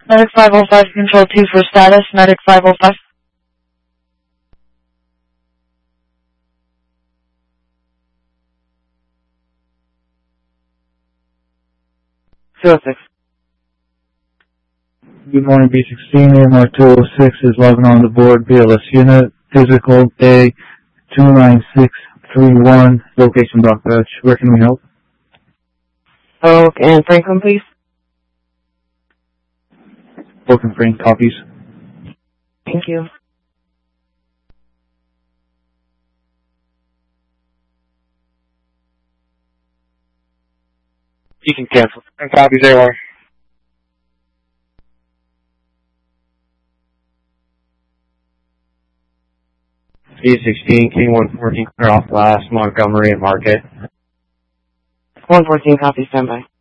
Medic 505, Control 2 for status. Medic 505. Good morning, B16, AMR 206 is logging on the board, BLS unit, physical A 29631, location Rockbridge. Where can we help? Okay, and Franklin, please. Broken frame copies. Thank you. You can cancel. And copies AR. B16, King 114, clear off last, Montgomery and Market. 114, copy, standby.